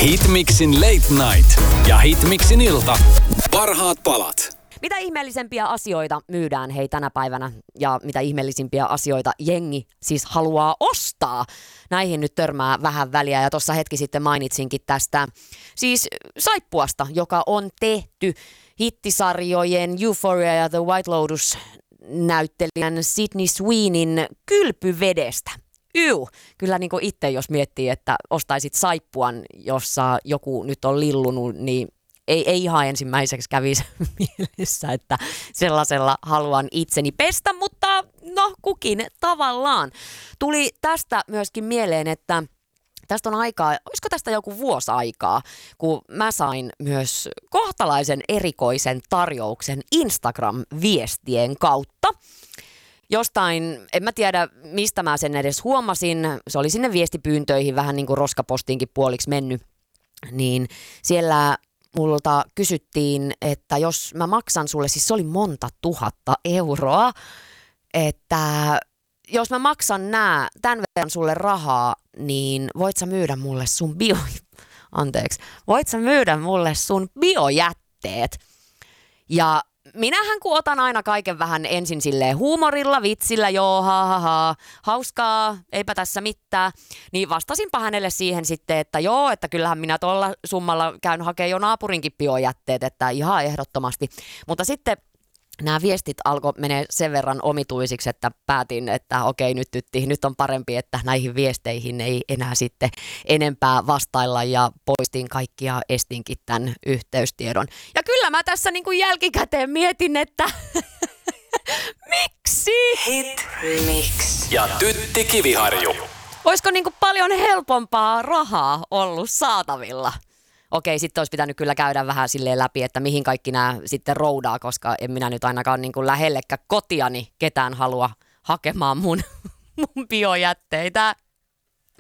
Hitmixin Late Night ja Hitmixin ilta. Parhaat palat. Mitä ihmeellisempiä asioita myydään hei tänä päivänä ja mitä ihmeellisimpiä asioita jengi siis haluaa ostaa? Näihin nyt törmää vähän väliä ja tuossa hetki sitten mainitsinkin tästä siis saippuasta, joka on tehty hittisarjojen Euphoria ja The White Lotus näyttelijän Sydney Sweeneyn kylpyvedestä. Kyllä niin kuin itse jos miettii, että ostaisit saippuan, jossa joku nyt on lillunut, niin ei ihan ensimmäiseksi kävisi mielessä, että sellaisella haluan itseni pestä, mutta no kukin tavallaan. Tuli tästä myöskin mieleen, että tästä on aikaa, olisiko tästä joku vuosi aikaa, kun mä sain myös kohtalaisen erikoisen tarjouksen Instagram-viestien kautta. Jostain, en mä tiedä mistä mä sen edes huomasin, se oli sinne viestipyyntöihin vähän niin kuin roskapostiinkin puoliksi mennyt, niin siellä multa kysyttiin, että jos mä maksan sulle, siis se oli monta tuhatta euroa, että jos mä maksan tämän verran sulle rahaa, niin voit sä myydä mulle sun biojätteet. Ja minähän kun otan aina kaiken vähän ensin silleen huumorilla, vitsillä, joo, hauskaa, eipä tässä mitään, niin vastasinpa hänelle siihen sitten, että joo, että kyllähän minä tuolla summalla käyn hakemaan jo naapurinkin biojätteet, että ihan ehdottomasti. Mutta sitten nämä viestit alkoi menee sen verran omituisiksi, että päätin, että okei, nyt on parempi, että näihin viesteihin ei enää sitten enempää vastailla ja poistin kaikki ja estinkin tämän yhteystiedon. Ja kyllä mä tässä niin kuin jälkikäteen mietin, että miksi? Hitmix ja Tytti Kiviharju. Olisiko niin kuin paljon helpompaa rahaa ollut saatavilla? Okei, sitten olisi pitänyt kyllä käydä vähän silleen läpi, että mihin kaikki nämä sitten roudaa, koska en minä nyt ainakaan niin kuin lähellekään kotiani ketään halua hakemaan mun biojätteitä.